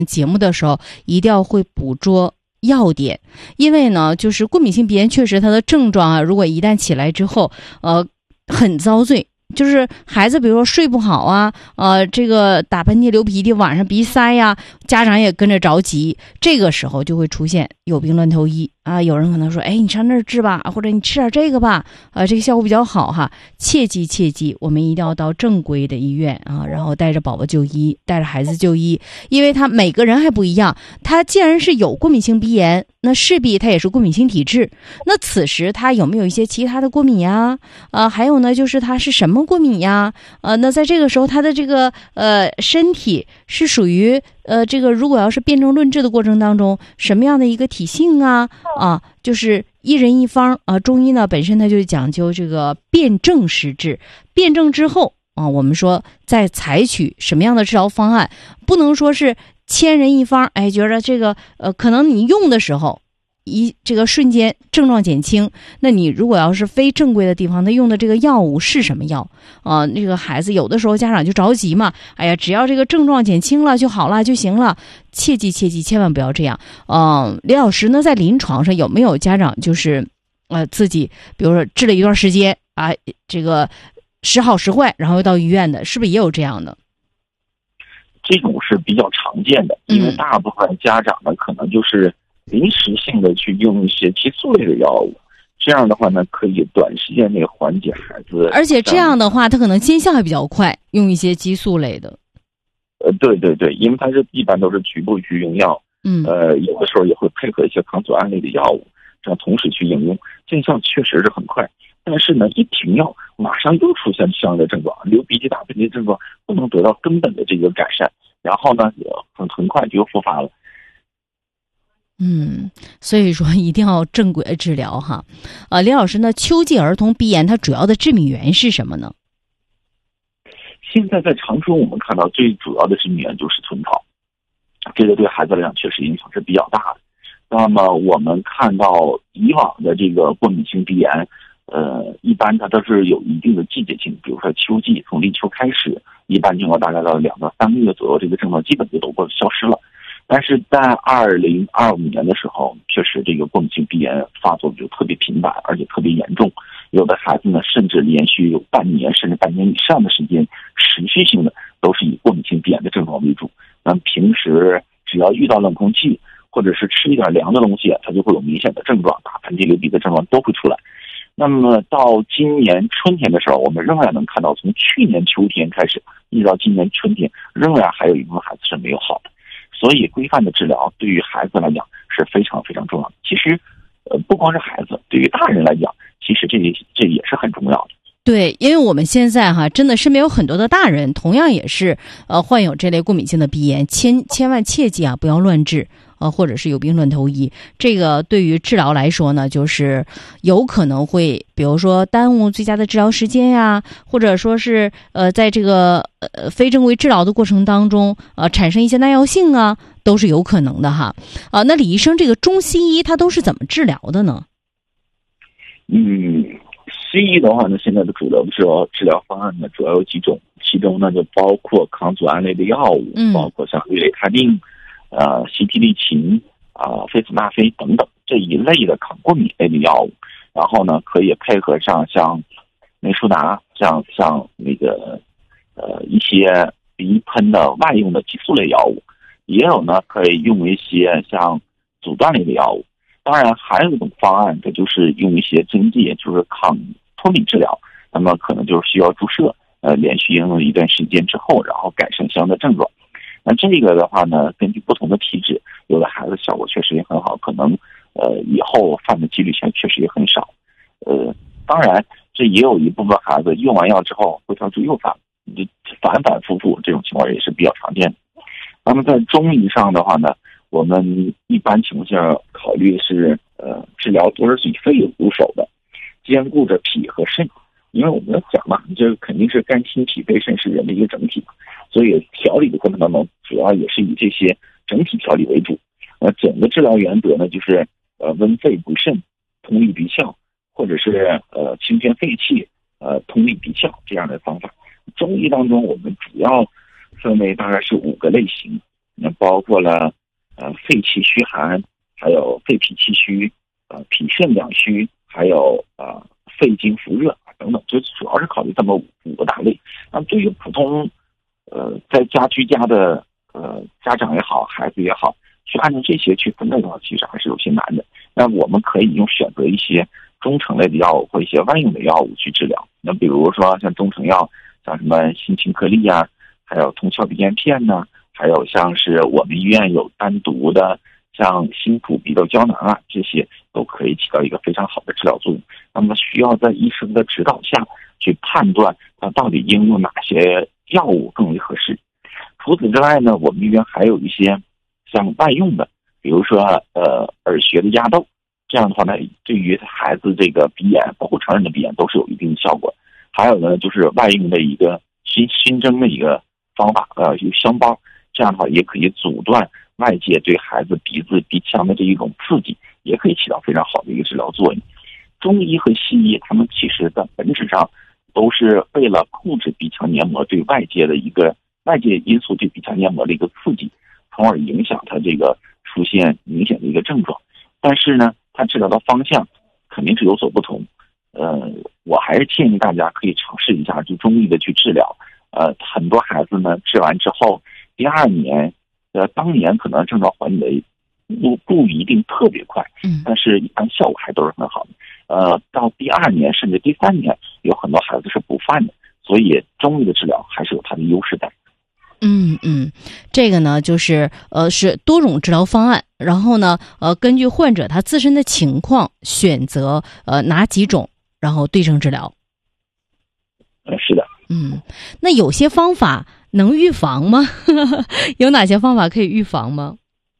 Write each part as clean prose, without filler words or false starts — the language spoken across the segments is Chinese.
节目的时候，一定要会捕捉要点，因为呢，就是过敏性鼻炎确实它的症状啊，如果一旦起来之后，很遭罪。就是孩子比如说睡不好啊，这个打喷嚏流鼻涕，晚上鼻塞呀，家长也跟着着急，这个时候就会出现有病乱投医啊。有人可能说，哎，你上那儿治吧，或者你吃点这个吧，这个效果比较好哈。切记切记，我们一定要到正规的医院啊，然后带着宝宝就医，带着孩子就医，因为他每个人还不一样，他既然是有过敏性鼻炎，那势必他也是过敏性体质。那此时他有没有一些其他的过敏呀？还有呢，就是他是什么过敏呀？那在这个时候，他的这个身体是属于这个如果要是辩证论治的过程当中，什么样的一个体性啊？就是一人一方啊。中医呢本身它就讲究这个辩证施治，辩证之后啊，我们说再采取什么样的治疗方案，不能说是千人一方，哎，觉得这个可能你用的时候。这个瞬间症状减轻，那你如果要是非正规的地方，他用的这个药物是什么药那个孩子有的时候家长就着急嘛，哎呀，只要这个症状减轻了就好了就行了，切记切记，千万不要这样。李老师呢，在临床上有没有家长就是自己比如说治了一段时间啊，这个时好时坏，然后又到医院的，是不是也有这样的？ 这种是比较常见的，因为大部分家长呢可能就是临时性的去用一些激素类的药物，这样的话呢，可以短时间内缓解孩子。 而且这样的话，它可能见效还比较快，用一些激素类的。 对对对，因为它是一般都是局部去用药，有的时候也会配合一些抗组胺类的药物，这样同时去应用，见效确实是很快。但是呢，一停药，马上又出现相应的症状，流鼻涕、打喷嚏症状不能得到根本的这个改善，然后呢，很快就复发了。 所以说一定要正规治疗哈。李老师呢，秋季儿童鼻炎它主要的致敏源是什么呢？ 现在在长春我们看到最主要的致敏源就是豚草，这个对孩子来讲确实影响是比较大的。那么我们看到以往的这个过敏性鼻炎，一般它都是有一定的季节性，比如说秋季，从立秋开始，一般情况大概到2到3个月左右，这个症状基本就都消失了。但是在2025年的时候，确实这个过敏性鼻炎发作就特别频繁，而且特别严重。有的孩子呢，甚至连续有半年甚至半年以上的时间，持续性的都是以过敏性鼻炎的症状为主。那平时只要遇到冷空气，或者是吃一点凉的东西，它就会有明显的症状，打喷嚏、流鼻的症状都会出来。那么到今年春天的时候，我们仍然能看到，从去年秋天开始，一直到今年春天，仍然还有一部分孩子是没有好的。所以规范的治疗对于孩子来讲是非常非常重要的。其实，不光是孩子，对于大人来讲，其实这也是很重要的。 对，因为我们现在真的身边有很多的大人，同样也是患有这类过敏性的鼻炎，千万切记不要乱治或者是有病乱投医。这个对于治疗来说呢，就是有可能会比如说耽误最佳的治疗时间呀，或者说是在这个非正规治疗的过程当中产生一些耐药性啊，都是有可能的哈。那李医生，这个中西医它都是怎么治疗的呢？ 西医的话呢，现在的主流的治疗方案呢，主要有几种，其中呢就包括抗组胺类的药物，包括像氯雷他定、西替利嗪、非索那非等等这一类的抗过敏类的药物，然后呢可以配合上像美舒达像那个一些鼻喷的外用的激素类药物，也有呢可以用一些像阻断类的药物。当然还有一种方案，这就是用一些针剂，就是抗脱敏治疗，那么可能就是需要注射，连续应用一段时间之后，然后改善相应的症状。那这个的话呢，根据不同的体质，有的孩子效果确实也很好，可能以后犯的几率确实也很少。当然这也有一部分孩子用完药之后回调之又犯，就反反复复，这种情况也是比较常见的。那么在中医上的话呢，我们一般情况下考虑是治疗都是以肺为首的，兼顾着脾和肾。因为我们讲嘛，这肯定是肝心脾肺肾是人的一个整体，所以调理的过程当中，主要也是以这些整体调理为主。整个治疗原则呢，就是温肺补肾，通利鼻窍，或者是清宣肺气，通利鼻窍这样的方法。中医当中，我们主要分为大概是5个类型。 包括了肺气虚寒，还有肺脾气虚，脾肾两虚，还有肺经浮热等等，就主要是考虑这么5个大类。那对于普通在家居家的家长也好，孩子也好，去按照这些去分类的话，其实还是有些难的。那我们可以选择一些中成类的药物或一些外用的药物去治疗。那比如说像中成药，像什么辛嗪颗粒啊，还有通窍鼻炎片呢，还有像是我们医院有单独的像新普鼻窦胶囊啊，这些都可以起到一个非常好的治疗作用。那么需要在医生的指导下去判断它到底应用哪些药物更为合适。除此之外呢，我们医院还有一些像外用的，比如说耳穴的压豆，这样的话呢，对于孩子这个鼻炎，包括成人的鼻炎都是有一定的效果。还有呢，就是外用的一个熏蒸的一个方法，有香包，这样的话也可以阻断外界对孩子鼻子鼻腔的这一种刺激，也可以起到非常好的一个治疗作用。中医和西医他们其实在本质上都是为了控制鼻腔黏膜对外界因素对鼻腔黏膜的一个刺激，从而影响它这个出现明显的一个症状。但是呢，它治疗的方向肯定是有所不同。我还是建议大家可以尝试一下就中医的去治疗。很多孩子呢治完之后，第2年，当年可能症状缓解不一定特别快，但是一般效果还都是很好的。到第2年甚至第3年，有很多孩子是不犯的，所以中医的治疗还是有它的优势在。 这个呢就是是多种治疗方案，然后呢根据患者他自身的情况选择哪几种，然后对症治疗。 是的。 那有些方法能预防吗？有哪些方法可以预防吗？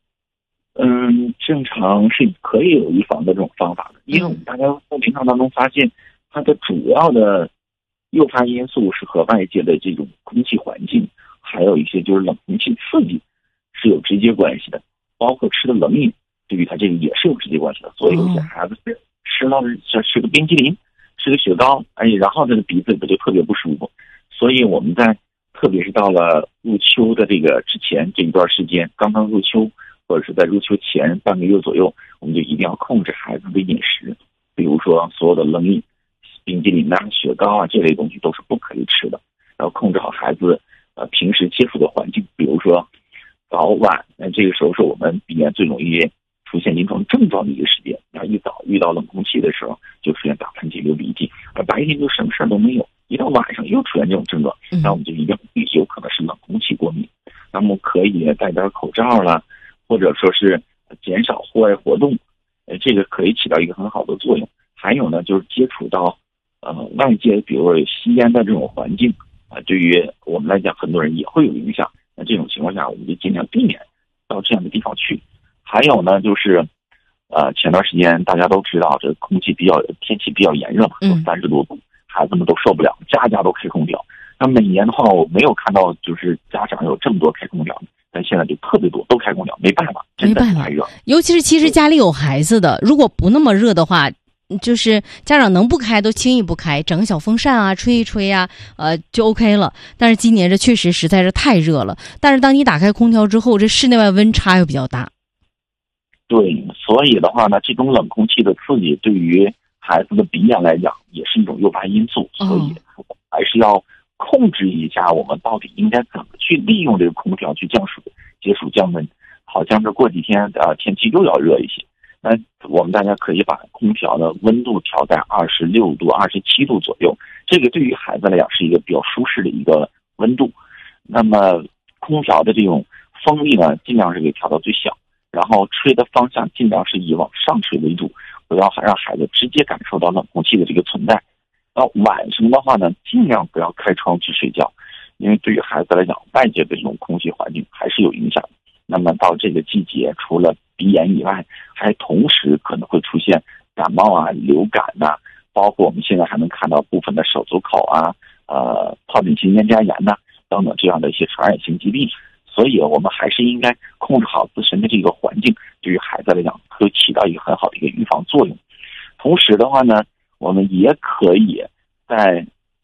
正常是可以有预防的这种方法的，因为我们大家在临床当中发现，它的主要的诱发因素是和外界的这种空气环境，还有一些就是冷空气刺激是有直接关系的，包括吃的冷饮对于它这个也是有直接关系的。所以有些孩子吃个冰淇淋，吃个雪糕，然后这个鼻子就特别不舒服。所以我们特别是到了入秋的这个之前这一段时间，刚刚入秋或者是在入秋前半个月左右，我们就一定要控制孩子的饮食。比如说所有的冷饮、冰激凌啊、雪糕啊这类东西都是不可以吃的，然后控制好孩子平时接触的环境，比如说早晚，这个时候是我们鼻炎最容易出现临床症状的一个时间。然后一早遇到冷空气的时候，就出现打喷嚏、流鼻涕，而白天就什么事都没有。一到晚上又出现这种症状，那我们就一定有可能是冷空气过敏。那么可以戴点口罩了，或者说是减少户外活动，这个可以起到一个很好的作用。还有呢，就是接触到外界，比如说吸烟的这种环境对于我们来讲，很多人也会有影响。那这种情况下，我们就尽量避免到这样的地方去。还有呢，就是前段时间大家都知道，这天气比较炎热嘛，都30多度，孩子们都受不了，家家都开空调。那每年的话，我没有看到就是家长有这么多开空调的，但现在就特别多都开空调，没办法，真的太热。 尤其是其实家里有孩子的，如果不那么热的话，就是家长能不开都轻易不开，整个小风扇啊吹一吹啊就 OK 了。但是今年这确实实在是太热了，但是当你打开空调之后，这室内外温差又比较大。 对，所以的话呢，这种冷空气的刺激对于孩子的鼻炎来讲也是一种诱发因素，所以还是要控制一下我们到底应该怎么去利用这个空调去解暑降温。好像这过几天天气又要热一些，那我们大家可以把空调的温度调在26度、27度左右，这个对于孩子来讲是一个比较舒适的一个温度。那么空调的这种风力呢，尽量是给调到最小，然后吹的方向尽量是以往上吹为主，不要让孩子直接感受到冷空气的这个存在。晚上的话呢，尽量不要开窗去睡觉，因为对于孩子来讲，外界的这种空气环境还是有影响的。那么到这个季节，除了鼻炎以外，还同时可能会出现感冒啊、流感呐，包括我们现在还能看到部分的手足口啊、疱疹性咽家炎呐等等这样的一些传染性疾病。所以我们还是应该控制好自身的这个环境，对于孩子来讲会起到一个很好的一个预防作用。同时的话呢，我们也可以在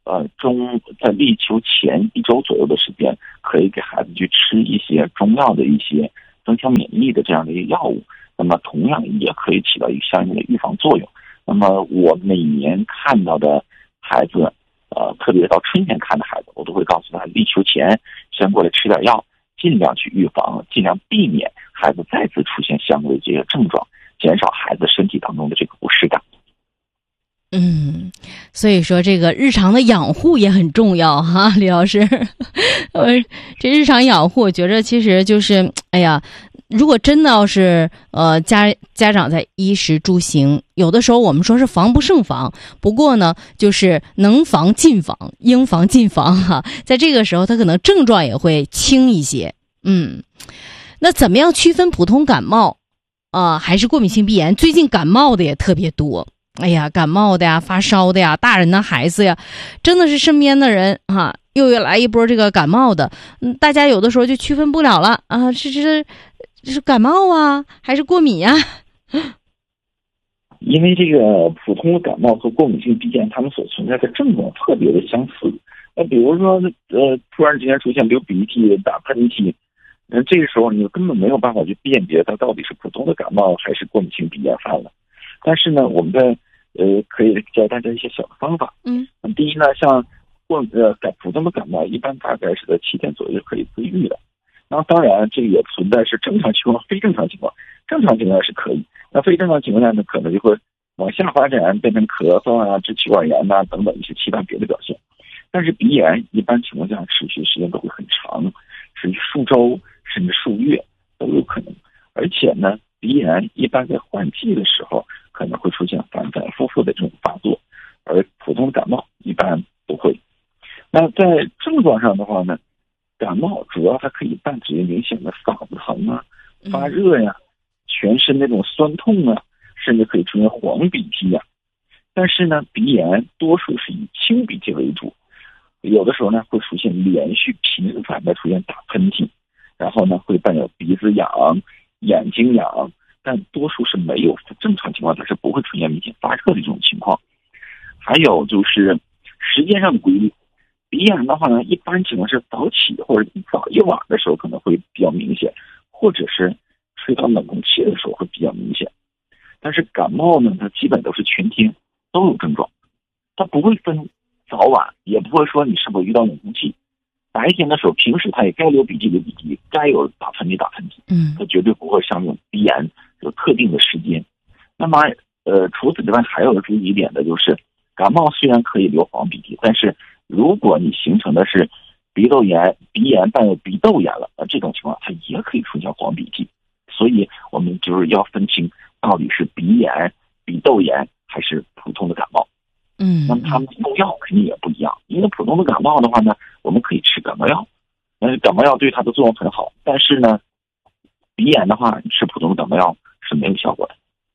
在立秋前1周左右的时间，可以给孩子去吃一些中药的一些增强免疫力的这样的一个药物，那么同样也可以起到一个相应的预防作用。那么我每年看到的孩子，特别到春天看的孩子，我都会告诉他，立秋前先过来吃点药，尽量去预防，尽量避免孩子再次出现相关的这些症状，减少孩子身体当中的这个不适感。 所以说这个日常的养护也很重要哈，李老师。这日常养护，我觉着其实就是，如果真的要是家长在衣食住行，有的时候我们说是防不胜防，不过呢，就是能防尽防，应防尽防哈。在这个时候，他可能症状也会轻一些。那怎么样区分普通感冒还是过敏性鼻炎？最近感冒的也特别多。感冒的呀，发烧的呀，大人的孩子呀，真的是身边的人又来一波这个感冒的，大家有的时候就区分不了了这是感冒啊，还是过敏呀？ 因为这个普通的感冒和过敏性鼻炎，它们所存在的症状特别的相似。比如说突然之间出现流鼻涕、打喷嚏，这个时候你根本没有办法去辨别它到底是普通的感冒还是过敏性鼻炎犯了。但是呢，我们可以教大家一些小的方法。第一呢，像普通的感冒，一般大概是在7天左右可以自愈的。那当然，这个也存在是正常情况、非正常情况。正常情况是可以，那非正常情况下呢，可能就会往下发展，变成咳嗽啊、支气管炎等等一些其他别的表现。但是鼻炎一般情况下持续时间都会很长，持续数周甚至数月都有可能。而且呢，鼻炎一般在换季的时候可能会出现反反复复的这种发作，而普通感冒一般不会。那在症状上的话呢，感冒主要它可以伴随明显的嗓子疼啊、发热呀、全身那种酸痛啊，甚至可以出现黄鼻涕呀。但是呢，鼻炎多数是以清鼻涕为主，有的时候呢会出现连续频繁的出现打喷嚏，然后呢会伴有鼻子痒、眼睛痒，但多数是没有，正常情况下是不会出现明显发热的这种情况。还有就是时间上的规律，鼻炎的话呢，一般情况是早起或者一早一晚的时候可能会比较明显，或者是吹到冷空气的时候会比较明显。但是感冒呢，它基本都是全天都有症状，它不会分早晚，也不会说你是否遇到冷空气。白天的时候，平时它也该流鼻涕流鼻涕，该有打喷嚏打喷嚏，它绝对不会像这种鼻炎有特定的时间。那么除此之外还有注意一点的就是，感冒虽然可以流黄鼻涕，但是如果你形成的是鼻炎伴有鼻窦炎了，这种情况它也可以出现黄鼻涕。所以我们就是要分清到底是鼻炎、鼻窦炎还是普通的感冒。那么他们用药肯定也不一样，因为普通的感冒的话呢，我们可以吃感冒药，感冒药对它的作用很好，但是呢，鼻炎的话，吃普通的感冒药是没有效果的。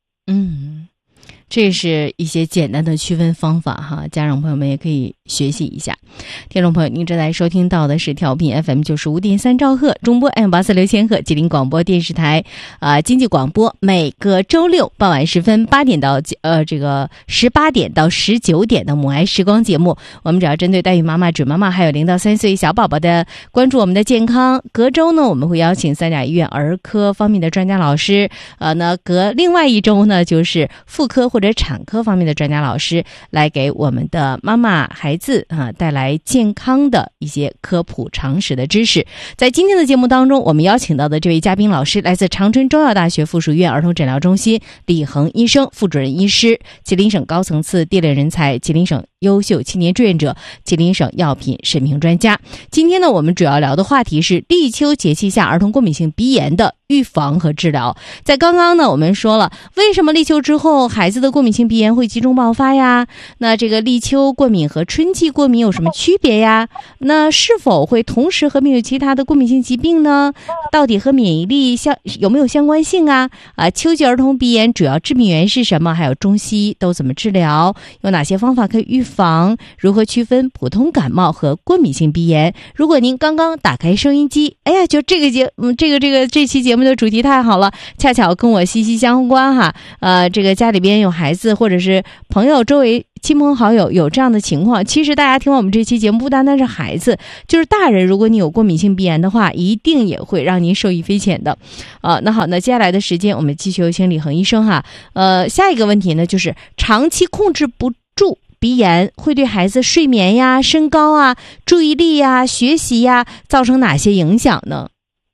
这是一些简单的区分方法哈，家长朋友们也可以学习一下。听众朋友，您正在收听到的是调频 FM95.3兆赫，中波 M84 6000赫，吉林广播电视台经济广播，每个周六傍晚时分8点到18点到19点的母爱时光节目，我们只要针对代孕妈妈、准妈妈还有0到3岁小宝宝的关注我们的健康。隔周呢，我们会邀请3甲医院儿科方面的专家老师，隔另外一周呢，就是妇科或者产科方面的专家老师来给我们的妈妈孩子带来健康的一些科普常识的知识。在今天的节目当中，我们邀请到的这位嘉宾老师来自长春中药大学附属医院儿童诊疗中心李恒医生，副主任医师，吉林省高层次地类人才，吉林省优秀青年志愿者，吉林省药品审评专家。今天呢，我们主要聊的话题是立秋节气下儿童过敏性鼻炎的预防和治疗。在刚刚呢，我们说了为什么立秋之后孩子的过敏性鼻炎会集中爆发呀？那这个立秋过敏和春季过敏有什么区别呀？那是否会同时合并有其他的过敏性疾病呢？到底和免疫力有没有相关性啊？秋季儿童鼻炎主要致病源是什么？还有中西医都怎么治疗？有哪些方法可以预防防，如何区分普通感冒和过敏性鼻炎。如果您刚刚打开收音机，哎呀，就这期节目的主题太好了，恰巧跟我息息相关哈。这个家里边有孩子，或者是朋友周围亲朋好友有这样的情况，其实大家听完我们这期节目，不单单是孩子，就是大人，如果你有过敏性鼻炎的话，一定也会让您受益匪浅的。那好，那接下来的时间我们继续有请李恒医生哈。下一个问题呢，就是长期控制不住鼻炎会对孩子睡眠呀、身高啊、注意力呀、学习呀造成哪些影响呢？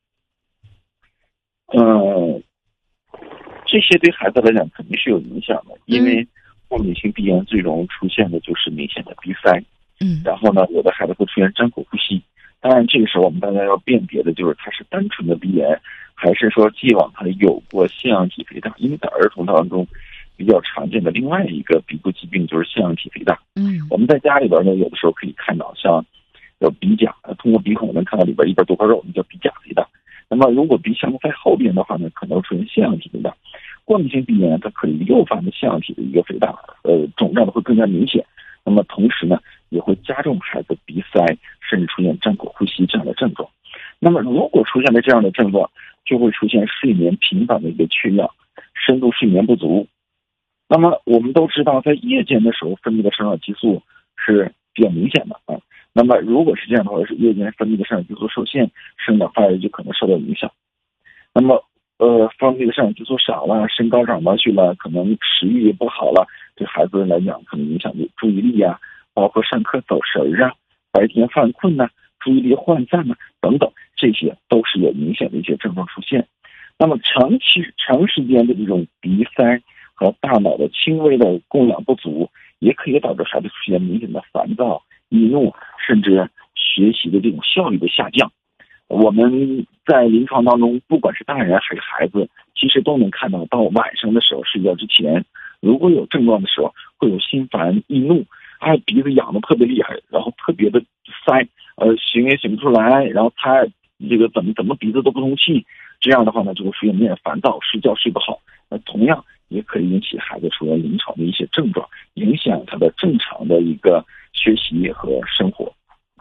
这些对孩子来讲肯定是有影响的，因为过敏性鼻炎最容易出现的就是明显的鼻塞，然后呢，有的孩子会出现张口呼吸。当然，这个时候我们大家要辨别的就是它是单纯的鼻炎，还是说既往他有过腺样体肥大。因为在儿童当中比较常见的另外一个鼻部疾病就是腺样体肥大。我们在家里边呢，有的时候可以看到像有鼻甲，通过鼻孔能看到里边一边多块肉，那叫鼻甲肥大。那么如果鼻腔在后边的话呢，可能出现腺样体肥大。过敏性鼻炎它可以诱发的腺样体的一个肥大，肿胀的会更加明显。那么同时呢，也会加重孩子鼻塞，甚至出现张口呼吸这样的症状。那么如果出现了这样的症状，就会出现睡眠频繁的一个缺氧，深度睡眠不足。那么我们都知道，在夜间的时候分泌的生长激素是比较明显的啊。那么如果是这样的话，是夜间分泌的生长激素受限，生长发育就可能受到影响。那么分泌的生长激素少了，身高长上去了，可能食欲也不好了，对孩子来讲可能影响注意力啊，包括上课走神啊，白天犯困呐，注意力涣散呐等等，这些都是有明显的一些症状出现。那么长时间的这种鼻塞和大脑的轻微的供氧不足，也可以导致孩子出现明显的烦躁、易怒，甚至学习的这种效率的下降。我们在临床当中，不管是大人还是孩子，其实都能看到，到晚上的时候睡觉之前，如果有症状的时候，会有心烦易怒，鼻子痒得特别厉害，然后特别的塞，醒也醒不出来，然后他这个怎么鼻子都不通气，这样的话呢，就会出现有点烦躁，睡觉睡不好。那同样也可以引起孩子出现临床的一些症状，影响他的正常的一个学习和生活。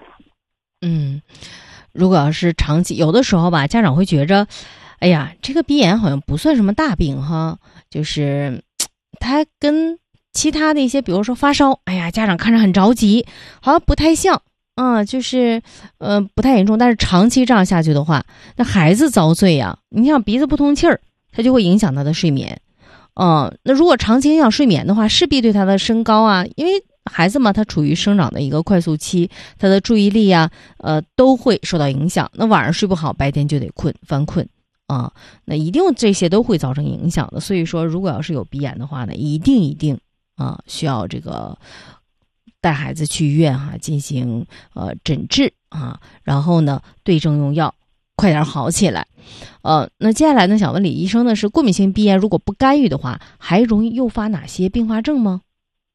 如果要是长期，有的时候吧，家长会觉着，哎呀，这个鼻炎好像不算什么大病哈，就是它跟其他的一些，比如说发烧，哎呀，家长看着很着急，好像不太像就是不太严重。但是长期这样下去的话，那孩子遭罪呀。你想鼻子不通气儿，它就会影响他的睡眠。那如果长期影响睡眠的话，势必对他的身高啊，因为孩子嘛，他处于生长的一个快速期，他的注意力啊，都会受到影响。那晚上睡不好，白天就得犯困那一定这些都会造成影响的。所以说，如果要是有鼻炎的话呢，一定需要这个带孩子去医院进行诊治然后呢对症用药，快点好起来。那接下来呢，想问李医生呢，是过敏性鼻炎如果不干预的话，还容易诱发哪些并发症吗？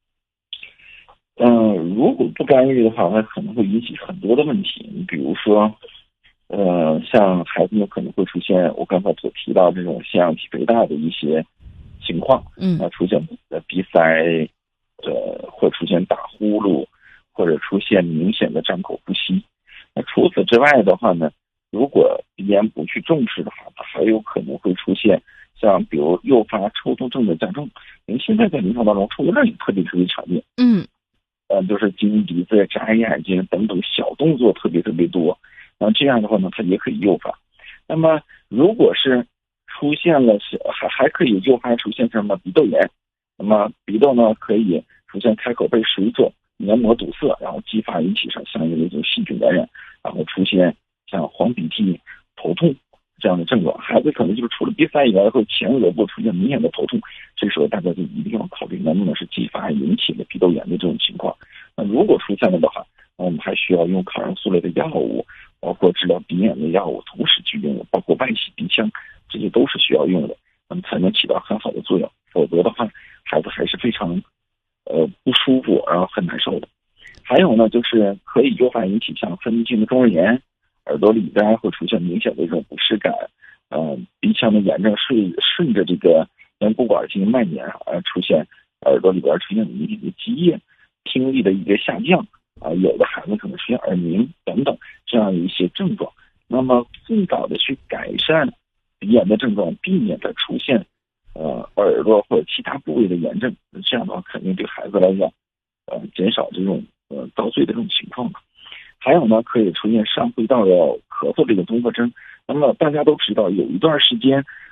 如果不干预的话，它可能会引起很多的问题。你比如说，像孩子们可能会出现我刚才所提到这种腺样体肥大的一些情况，出现鼻塞，或出现打呼噜，或者出现明显的张口呼吸。那除此之外的话呢，如果鼻炎不去重视的话，它还有可能会出现像比如诱发抽动症的加重。因为现在在临床当中，抽动症也特别常见。就是紧鼻子、眨眼睛等等小动作特别多，然后这样的话呢，它也可以诱发。那么如果是出现了还可以诱发出现什么鼻窦炎，那么鼻窦呢可以出现开口被水肿、黏膜堵塞，然后激发引起上相应的一种细菌感染，然后出现像黄鼻涕、头痛这样的症状。孩子可能就是除了鼻塞以外，会前额部出现明显的头痛，这时候大家就一定要考虑能不能是继发引起的鼻窦炎的这种情况。那如果出现了的话，我们还需要用抗生素类的药物，包括治疗鼻炎的药物同时去用，包括外洗鼻腔，这些都是需要用的，那么才能起到很好的作用。否则的话，孩子还是非常不舒服，然后很难受的。还有呢，就是可以诱发引起像分泌性的中耳炎，耳朵里边会出现明显的一种不适感，鼻腔的炎症顺着这个咽部管进行蔓延，出现耳朵里边出现明显的积液， 听力的一个下降有的孩子可能出现耳鸣等等这样一些症状。那么尽早的去改善鼻炎的症状，避免它出现耳朵或者其他部位的炎症，这样的话肯定对孩子来讲减少这种遭罪的这种情况。还有呢，可以出现上呼吸道的咳嗽这个综合征。那么大家都知道，有一段时间